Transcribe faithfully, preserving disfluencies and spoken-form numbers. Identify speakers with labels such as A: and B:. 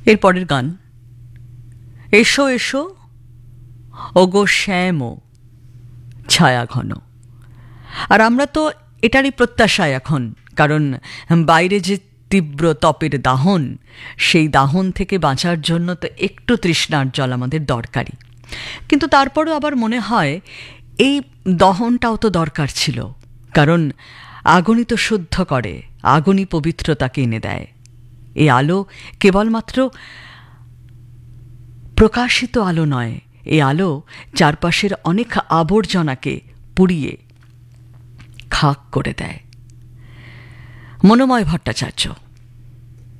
A: এর পরের গান, এসো এসো ওগো শ্যাম ছায়া ঘন। আর আমরা তো এটারই প্রত্যাশায় এখন, কারণ বাইরে যে তীব্র তপের দাহন, সেই দাহন থেকে বাঁচার জন্য তো একটু তৃষ্ণার জল আমাদের দরকারি। কিন্তু তারপরও আবার মনে হয় এই দহনটাও তো দরকার ছিল, কারণ আগুনই তো শুদ্ধ করে, আগুনই পবিত্রতাকে এনে দেয়। এই আলো কেবলমাত্র প্রকাশিত আলো নয়, এই আলো চারপাশের অনেক আবর্জনাকে পুড়িয়ে খাক করে দেয়। মনোময় ভট্টাচার্য।